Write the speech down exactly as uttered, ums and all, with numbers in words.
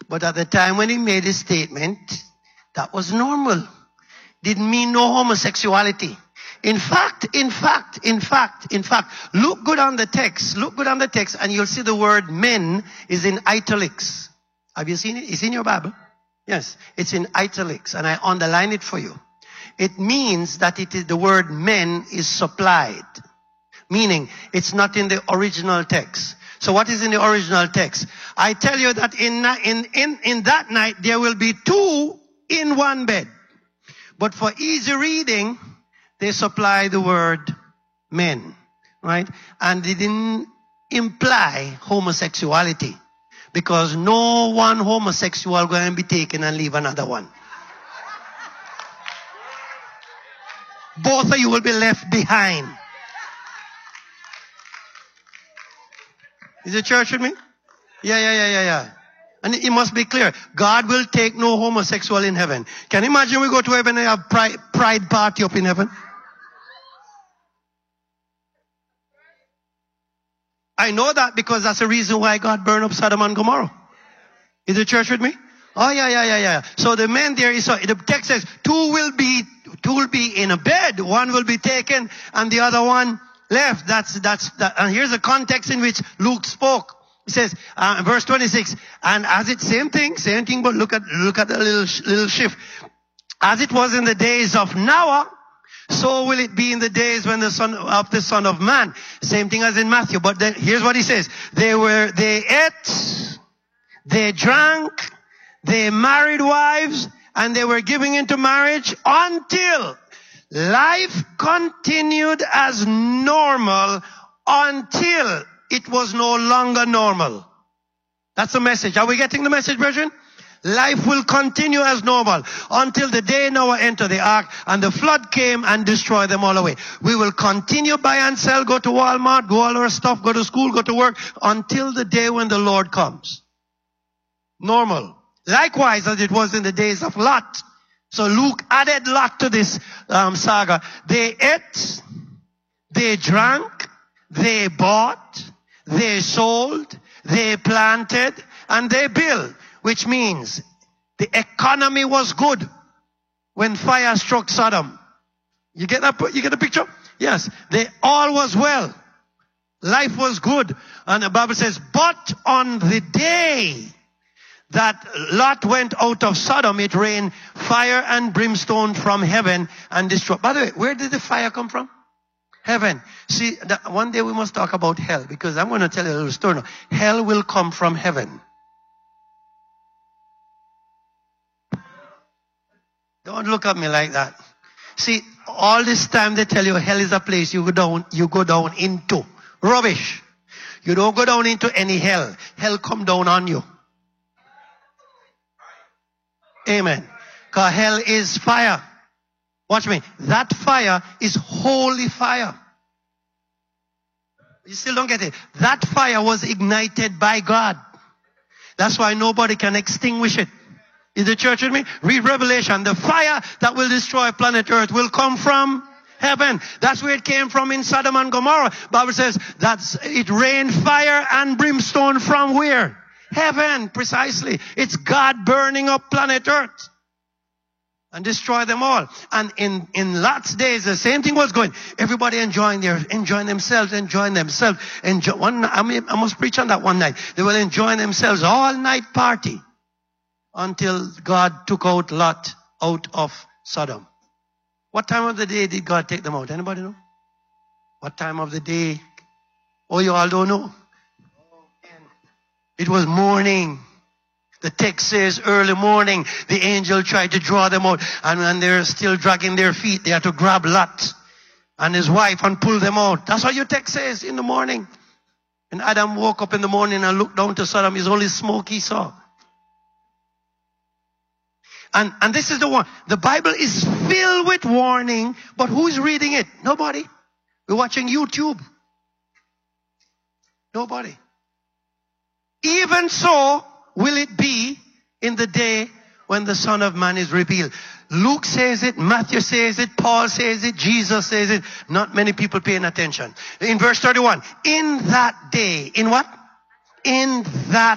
But at the time when he made his statement, that was normal. Didn't mean no homosexuality. In fact, in fact, in fact, in fact, look good on the text. Look good on the text and you'll see the word men is in italics. Have you seen it? It's in your Bible. Yes, it's in italics and I underline it for you. It means that it is the word men is supplied. Meaning it's not in the original text. So what is in the original text? I tell you that in, in, in, in that night there will be two in one bed. But for easy reading, they supply the word men, right? And they didn't imply homosexuality because no one homosexual going to be taken and leave another one. Both of you will be left behind. Is the church with me? Yeah, yeah, yeah, yeah, yeah. And it must be clear. God will take no homosexual in heaven. Can you imagine we go to heaven and have pride, pride party up in heaven? I know that because that's the reason why God burned up Sodom and Gomorrah. Is the church with me? Oh, yeah, yeah, yeah, yeah. So the men there is, so the text says, two will be, two will be in a bed. One will be taken and the other one left. That's, that's, that. And here's the context in which Luke spoke. He says, uh, verse twenty-six, and as it, same thing, same thing, but look at, look at the little, little shift. As it was in the days of Noah, so will it be in the days when the son of the Son of Man. Same thing as in Matthew. But then here's what he says. They were, they ate, they drank, they married wives, and they were giving into marriage until life continued as normal until it was no longer normal. That's the message. Are we getting the message, brethren? Life will continue as normal until the day Noah entered the ark and the flood came and destroyed them all away. We will continue buy and sell, go to Walmart, do all our stuff, go to school, go to work until the day when the Lord comes. Normal. Likewise as it was in the days of Lot. So Luke added Lot to this um, saga. They ate, they drank, they bought, they sold, they planted, and they built. Which means the economy was good when fire struck Sodom. You get that? You get the picture? Yes. They all was well. Life was good. And the Bible says, but on the day that Lot went out of Sodom, it rained fire and brimstone from heaven and destroyed. By the way, where did the fire come from? Heaven. See, that one day we must talk about hell because I'm going to tell you a little story now. Hell will come from heaven. Don't look at me like that. See, all this time they tell you hell is a place you go down, you go down into. Rubbish. You don't go down into any hell. Hell come down on you. Amen. Because hell is fire. Watch me. That fire is holy fire. You still don't get it. That fire was ignited by God. That's why nobody can extinguish it. Is the church with me? Read Revelation. The fire that will destroy planet Earth will come from heaven. That's where it came from in Sodom and Gomorrah. Bible says that's it rained fire and brimstone from where? Heaven, precisely. It's God burning up planet Earth and destroy them all. And in, in Lot's days, the same thing was going. Everybody enjoying their, enjoying themselves, enjoying themselves. Enjoy, one, I, mean, I must preach on that one night. They were enjoying themselves all night party. Until God took out Lot out of Sodom. What time of the day did God take them out? Anybody know? What time of the day? Oh, you all don't know? It was morning. The text says early morning. The angel tried to draw them out. And when they're still dragging their feet, they had to grab Lot and his wife and pull them out. That's what your text says in the morning. And Adam woke up in the morning and looked down to Sodom. It's only smoke he saw. And, and this is the one. The Bible is filled with warning, but who's reading it? Nobody. We're watching YouTube. Nobody. Even so will it be in the day when the Son of Man is revealed. Luke says it, Matthew says it, Paul says it, Jesus says it. Not many people paying attention. In verse thirty-one, in that day, in what? In that